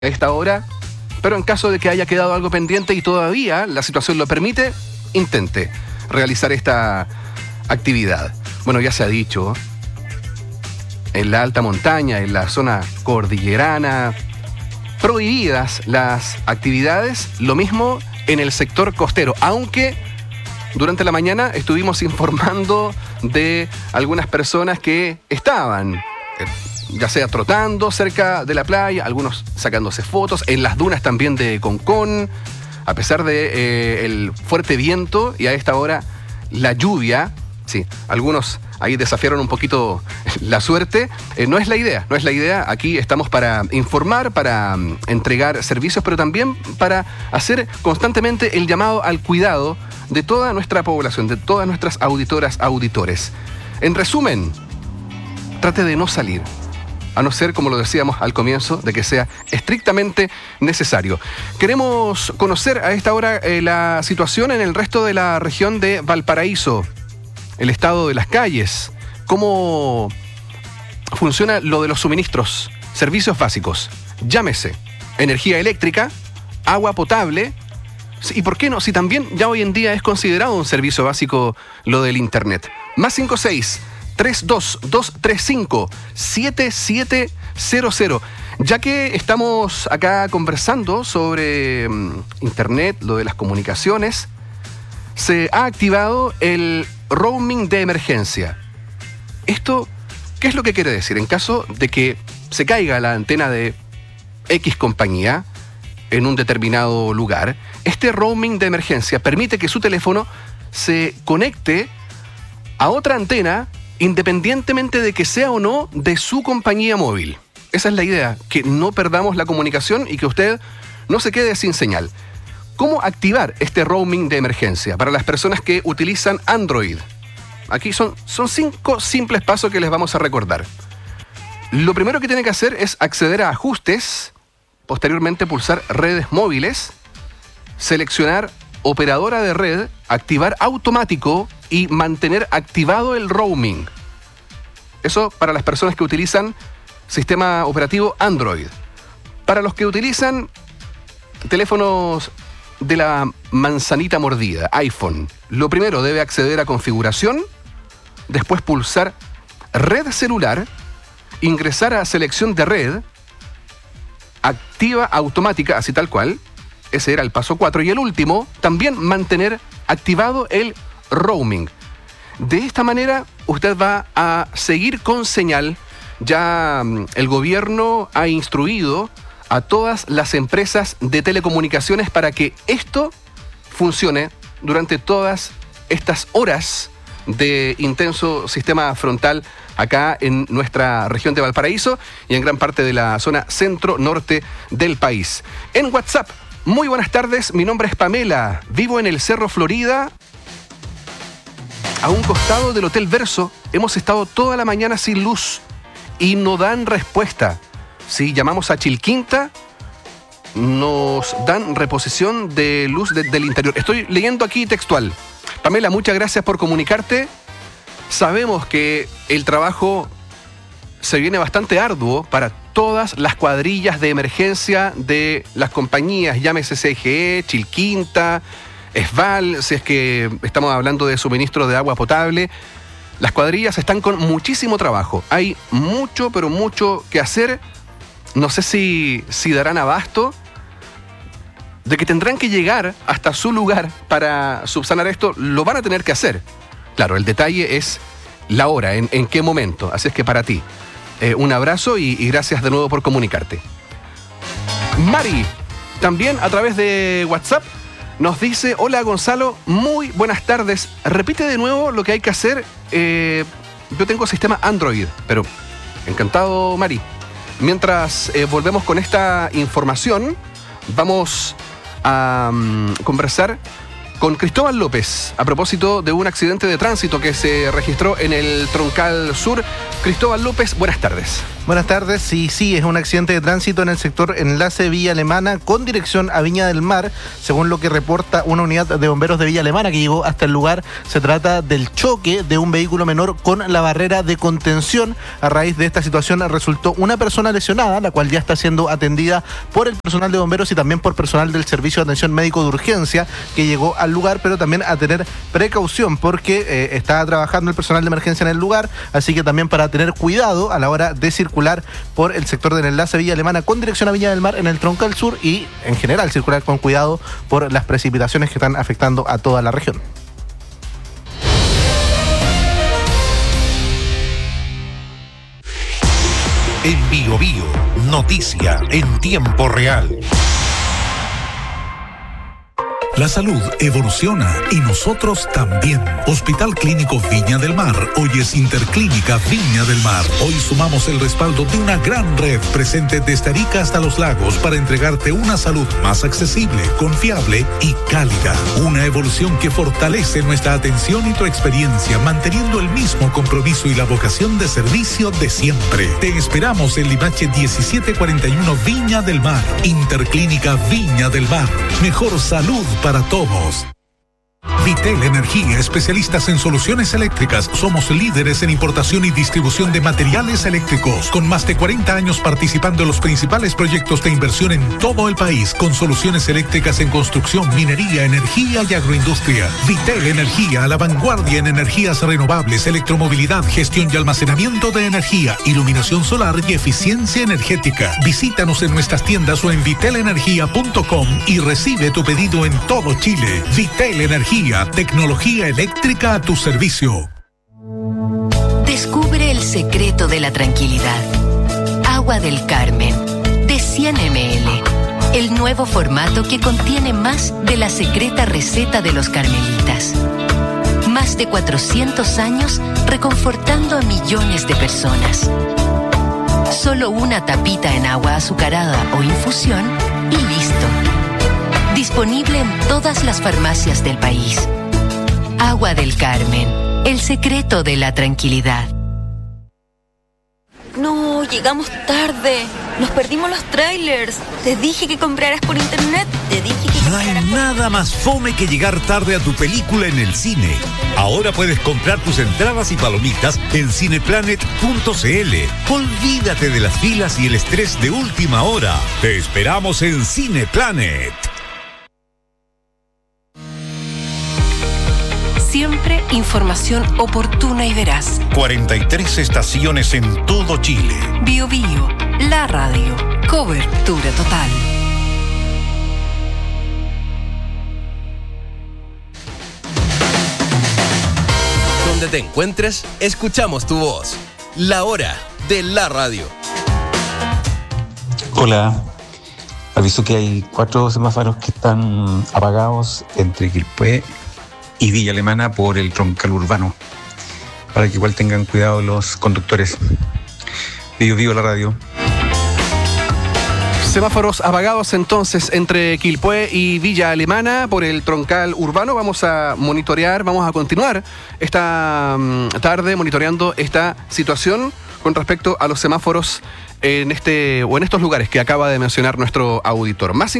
a esta hora, pero en caso de que haya quedado algo pendiente y todavía la situación lo permite, intente realizar esta actividad. Bueno, ya se ha dicho, en la alta montaña, en la zona cordillerana, prohibidas las actividades, lo mismo en el sector costero, aunque durante la mañana estuvimos informando de algunas personas que estaban ya sea trotando cerca de la playa, algunos sacándose fotos, en las dunas también de Concón, a pesar de el fuerte viento y a esta hora la lluvia. Sí, algunos ahí desafiaron un poquito la suerte. No es la idea. Aquí estamos para informar, para entregar servicios, pero también para hacer constantemente el llamado al cuidado de toda nuestra población, de todas nuestras auditoras, auditores. En resumen, trate de no salir, a no ser, como lo decíamos al comienzo, de que sea estrictamente necesario. Queremos conocer a esta hora la situación en el resto de la región de Valparaíso, el estado de las calles, cómo funciona lo de los suministros, servicios básicos, llámese energía eléctrica, agua potable, y por qué no, si también ya hoy en día es considerado un servicio básico lo del internet. Más 56-32-235-7700. Ya que estamos acá conversando sobre internet, lo de las comunicaciones, se ha activado el roaming de emergencia. ¿Esto qué es lo que quiere decir? En caso de que se caiga la antena de X compañía en un determinado lugar, este roaming de emergencia permite que su teléfono se conecte a otra antena independientemente de que sea o no de su compañía móvil. Esa es la idea, que no perdamos la comunicación y que usted no se quede sin señal. ¿Cómo activar este roaming de emergencia para las personas que utilizan Android? Aquí son 5 simples pasos que les vamos a recordar. Lo primero que tiene que hacer es acceder a ajustes, posteriormente pulsar redes móviles, seleccionar operadora de red, activar automático y mantener activado el roaming. Eso para las personas que utilizan sistema operativo Android. Para los que utilizan teléfonos de la manzanita mordida, iPhone, lo primero debe acceder a configuración, después pulsar red celular, ingresar a selección de red, activa automática, así tal cual. Ese era el paso 4. Y el último, también mantener activado el roaming. De esta manera, usted va a seguir con señal. Ya el gobierno ha instruido a todas las empresas de telecomunicaciones para que esto funcione durante todas estas horas de intenso sistema frontal acá en nuestra región de Valparaíso y en gran parte de la zona centro-norte del país. En WhatsApp, muy buenas tardes, mi nombre es Pamela, vivo en el Cerro Florida, a un costado del Hotel Verso. Hemos estado toda la mañana sin luz y no dan respuesta. Si llamamos a Chilquinta, nos dan reposición de luz del interior. Estoy leyendo aquí textual. Pamela, muchas gracias por comunicarte. Sabemos que el trabajo se viene bastante arduo para todas las cuadrillas de emergencia de las compañías, llámese CGE, Chilquinta, Esval, si es que estamos hablando de suministro de agua potable. Las cuadrillas están con muchísimo trabajo. Hay mucho, pero mucho que hacer. No sé si darán abasto, de que tendrán que llegar hasta su lugar para subsanar esto. Lo van a tener que hacer. Claro, el detalle es la hora, en qué momento. Así es que para ti, un abrazo y gracias de nuevo por comunicarte. Mari, también a través de WhatsApp, nos dice: hola Gonzalo, muy buenas tardes. Repite de nuevo lo que hay que hacer. Yo tengo sistema Android, pero encantado, Mari. Mientras volvemos con esta información, vamos a conversar con Cristóbal López a propósito de un accidente de tránsito que se registró en el Troncal Sur. Cristóbal López, buenas tardes. Buenas tardes. Sí, es un accidente de tránsito en el sector Enlace Villa Alemana con dirección a Viña del Mar, según lo que reporta una unidad de bomberos de Villa Alemana que llegó hasta el lugar. Se trata del choque de un vehículo menor con la barrera de contención. A raíz de esta situación resultó una persona lesionada, la cual ya está siendo atendida por el personal de bomberos y también por personal del Servicio de Atención Médico de Urgencia que llegó al lugar, pero también a tener precaución porque está trabajando el personal de emergencia en el lugar, así que también para tener cuidado a la hora de circular por el sector del Enlace Villa Alemana con dirección a Viña del Mar en el Troncal Sur y en general circular con cuidado por las precipitaciones que están afectando a toda la región. En Bio Bio, noticia en tiempo real. La salud evoluciona y nosotros también. Hospital Clínico Viña del Mar, hoy es Interclínica Viña del Mar. Hoy sumamos el respaldo de una gran red presente desde Arica hasta Los Lagos para entregarte una salud más accesible, confiable y cálida. Una evolución que fortalece nuestra atención y tu experiencia, manteniendo el mismo compromiso y la vocación de servicio de siempre. Te esperamos en Limache 1741 Viña del Mar. Interclínica Viña del Mar. Mejor salud para todos. Vitel Energía, especialistas en soluciones eléctricas. Somos líderes en importación y distribución de materiales eléctricos, con más de 40 años participando en los principales proyectos de inversión en todo el país, con soluciones eléctricas en construcción, minería, energía y agroindustria. Vitel Energía, a la vanguardia en energías renovables, electromovilidad, gestión y almacenamiento de energía, iluminación solar y eficiencia energética. Visítanos en nuestras tiendas o en vitelenergia.com y recibe tu pedido en todo Chile. Vitel Energía, tecnología eléctrica a tu servicio. Descubre el secreto de la tranquilidad. Agua del Carmen, de 100 ml. El nuevo formato que contiene más de la secreta receta de los carmelitas. Más de 400 años reconfortando a millones de personas. Solo una tapita en agua azucarada o infusión y listo. Disponible en todas las farmacias del país. Agua del Carmen, el secreto de la tranquilidad. No, llegamos tarde. Nos perdimos los trailers. Te dije que compraras por internet. No hay nada más fome que llegar tarde a tu película en el cine. Ahora puedes comprar tus entradas y palomitas en cineplanet.cl. Olvídate de las filas y el estrés de última hora. Te esperamos en Cineplanet. Siempre información oportuna y veraz. 43 estaciones en todo Chile. Bio Bio, la radio. Cobertura total. Donde te encuentres, escuchamos tu voz. La hora de la radio. Hola. Aviso que hay 4 semáforos que están apagados entre Quilpué y Villa Alemana por el troncal urbano, para que igual tengan cuidado los conductores. Bio Bio, la radio. Semáforos apagados entonces entre Quilpué y Villa Alemana por el troncal urbano. Vamos a monitorear, vamos a continuar esta tarde monitoreando esta situación con respecto a los semáforos en estos lugares que acaba de mencionar nuestro auditor. Más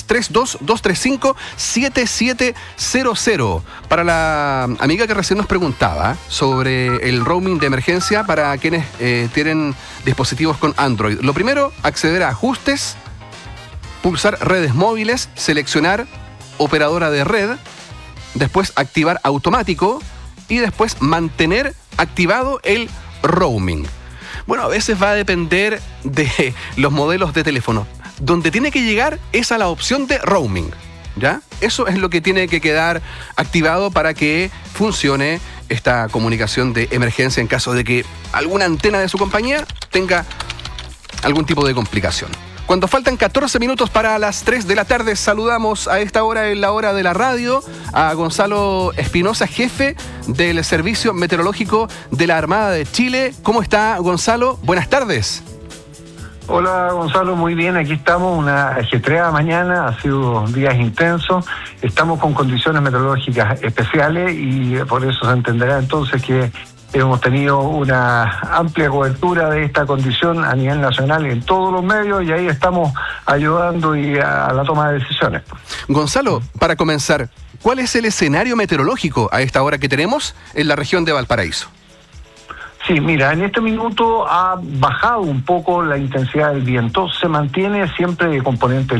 56322357700. Para la amiga que recién nos preguntaba sobre el roaming de emergencia para quienes tienen dispositivos con Android. Lo primero, acceder a ajustes, pulsar redes móviles, seleccionar operadora de red, después activar automático y después mantener activado el roaming. Bueno, a veces va a depender de los modelos de teléfono. Donde tiene que llegar es a la opción de roaming, ¿ya? Eso es lo que tiene que quedar activado para que funcione esta comunicación de emergencia en caso de que alguna antena de su compañía tenga algún tipo de complicación. Cuando faltan 14 minutos para las 3 de la tarde, saludamos a esta hora, en la hora de la radio, a Gonzalo Espinosa, jefe del Servicio Meteorológico de la Armada de Chile. ¿Cómo está, Gonzalo? Buenas tardes. Hola Gonzalo, muy bien, aquí estamos, una ajetreada mañana, ha sido días intensos, estamos con condiciones meteorológicas especiales y por eso se entenderá entonces que hemos tenido una amplia cobertura de esta condición a nivel nacional en todos los medios y ahí estamos ayudando y a la toma de decisiones. Gonzalo, para comenzar, ¿cuál es el escenario meteorológico a esta hora que tenemos en la región de Valparaíso? Sí, mira, en este minuto ha bajado un poco la intensidad del viento, se mantiene siempre de componente